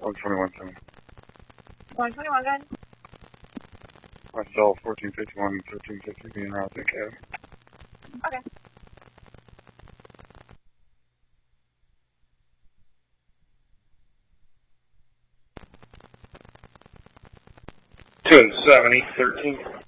121.7. 121, go ahead. Myself, 1451, 1350, being route to cab. Okay. Two and 70, 13.